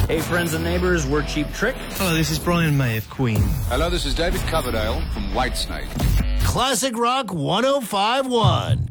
Hey, friends and neighbors, we're Cheap Trick. Hello, this is Brian May of Queen. Hello, this is David Coverdale from Whitesnake. Classic Rock 105.1.